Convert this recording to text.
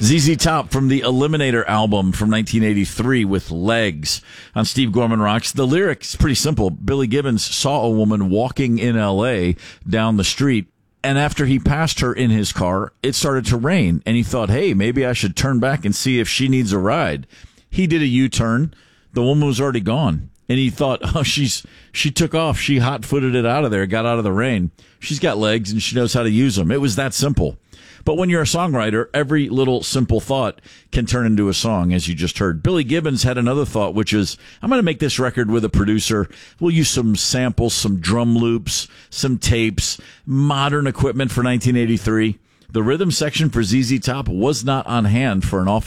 ZZ Top from the Eliminator album from 1983 with Legs on Steve Gorman Rocks. The lyrics, pretty simple. Billy Gibbons saw a woman walking in L.A. down the street, and after he passed her in his car, it started to rain, and he thought, hey, maybe I should turn back and see if she needs a ride. He did a U-turn. The woman was already gone, and he thought, oh, she took off. She hot-footed it out of there, got out of the rain. She's got legs, and she knows how to use them. It was that simple. But when you're a songwriter, every little simple thought can turn into a song, as you just heard. Billy Gibbons had another thought, which is, I'm going to make this record with a producer. We'll use some samples, some drum loops, some tapes, modern equipment for 1983. The rhythm section for ZZ Top was not on hand for an awful